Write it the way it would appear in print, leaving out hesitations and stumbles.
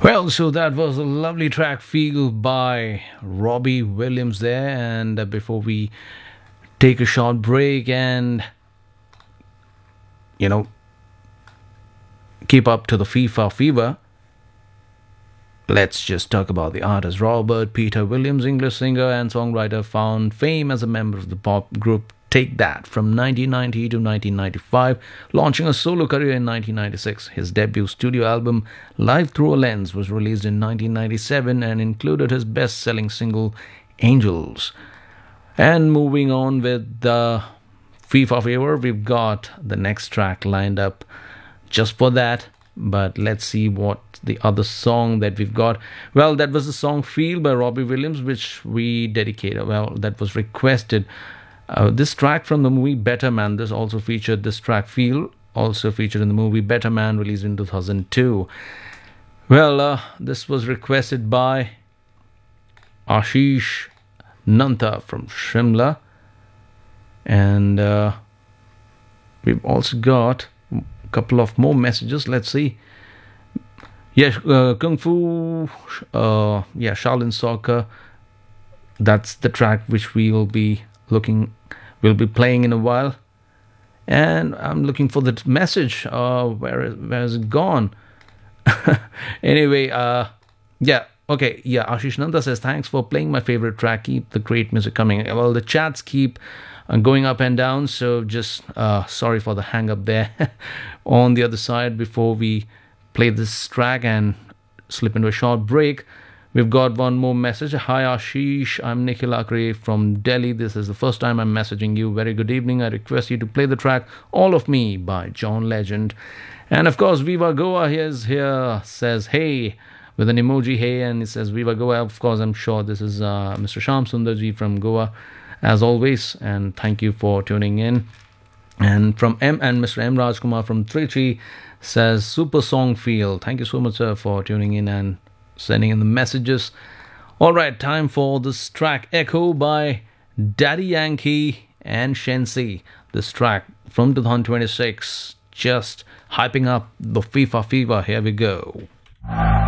Well, so that was a lovely track, Feel by Robbie Williams there. And before we take a short break and, you know, keep up to the FIFA fever, let's just talk about the artist. Robert Peter Williams, English singer and songwriter, found fame as a member of the pop group Take That from 1990 to 1995, launching a solo career in 1996. His debut studio album, Live Through a Lens, was released in 1997 and included his best-selling single, Angels. And moving on with the FIFA fever, we've got the next track lined up just for that. But let's see what the other song that we've got. Well, that was the song Feel by Robbie Williams, which we dedicated. Well, that was requested. This track from the movie Better Man, this also featured this track Feel, also featured in the movie Better Man, released in 2002. Well, this was requested by Ashish Nanta from Shimla. And we've also got a couple of more messages. Let's see. Yeah, Kung Fu, Shaolin Soccer. That's the track which we'll be playing in a while. And I'm looking for the message. Where has it gone? Anyway, Ashish Nanda says, thanks for playing my favorite track. Keep the great music coming. Well, the chats keep going up and down, so just sorry for the hang up there. On the other side, before we play this track and slip into a short break, we've got one more message. Hi Ashish, I'm Nikhil Akre from Delhi. This is the first time I'm messaging you. Very good evening. I request you to play the track All of Me by John Legend. And of course, Viva Goa here says hey, with an emoji hey, and it says Viva Goa. Of course, I'm sure this is Mr. Sham Sundarji from Goa, as always, and thank you for tuning in. And from Mr. M. Rajkumar from Trichy says super song Feel. Thank you so much, sir, for tuning in and sending in the messages. All right, time for this track Echo by Daddy Yankee and Shensi. This track from 2026, just hyping up the FIFA fever. Here we go.